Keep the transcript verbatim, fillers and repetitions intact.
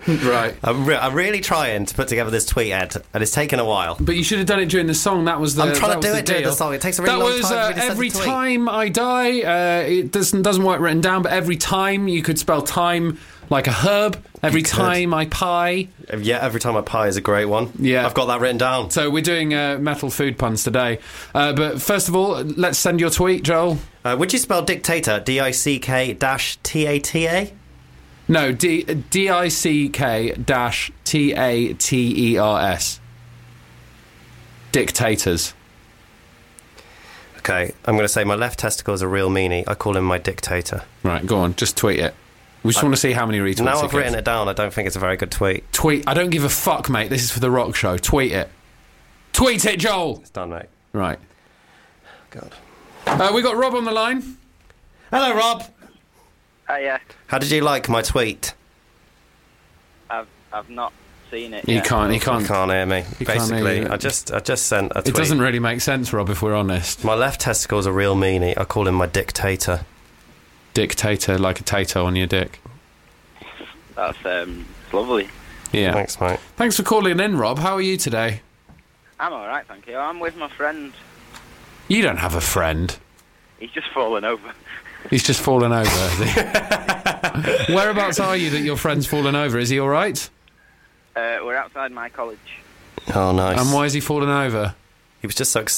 Right. I'm, re- I'm really trying to put together this tweet, Ed, and it's taken a while. But you should have done it during the song. That was the. I'm trying that to do was it the during the deal. song. It takes a really that long was, time uh, for me to send every a tweet. time I die. Uh, it doesn't doesn't work written down, but every time you could spell time like a herb. Every You could. time I pie. Yeah, every time I pie is a great one. Yeah. I've got that written down. So we're doing uh, metal food puns today. Uh, but first of all, let's send your tweet, Joel. Uh, would you spell dictator D I C K dash T A T A? No, D D I C K dash T A T E R S. Dictators. Okay, I'm going to say my left testicle is a real meanie. I call him my dictator. Right, go on, just tweet it. We just I- want to see how many retweets Now it I've written gets. it down, I don't think it's a very good tweet. Tweet. I don't give a fuck, mate. This is for the rock show. Tweet it. Tweet it, Joel. It's done, mate. Right. God. Uh, we got Rob on the line. Hello, Rob. Hiya. How did you like my tweet? I've I've not seen it He yet. can't. He You can't. can't hear me. You can't Basically, hear you. I just I just sent a tweet. It doesn't really make sense, Rob. If we're honest. My left testicle is a real meanie. I call him my dictator. Dictator, like a tato on your dick. That's um, it's lovely. Yeah. Thanks, mate. Thanks for calling in, Rob. How are you today? I'm all right, thank you. I'm with my friend. You don't have a friend. He's just fallen over. He's just fallen over. Has he? Whereabouts are you that your friend's fallen over? Is he all right? Uh, we're outside my college. Oh, nice. And why is he fallen over? He was just so excited.